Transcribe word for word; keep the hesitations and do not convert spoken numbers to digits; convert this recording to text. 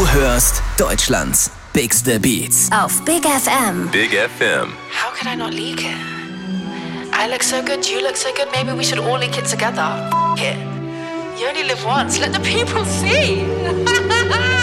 hörst Deutschlands bigste Beats auf Big F M. Big F M. How could I not leak it? I look so good, you look so good, maybe we should all leak it together. F it. You only live once, let the people see.